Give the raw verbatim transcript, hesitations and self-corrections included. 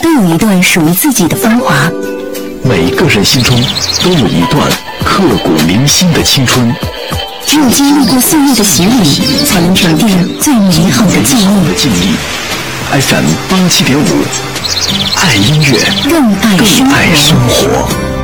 都有一段属于自己的芳华。 每个人心中都有一段刻骨铭心的青春。 只有经历过岁月的洗礼，才能沉淀最美好的记忆。 F M 八七点五，爱音乐， 更爱生活。